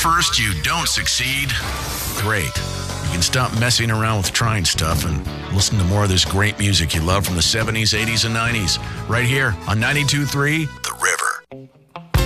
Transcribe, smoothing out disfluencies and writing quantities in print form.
first you don't succeed, great. You can stop messing around with trying stuff and listen to more of this great music you love from the 70s, 80s, and 90s right here on 92.3 The River.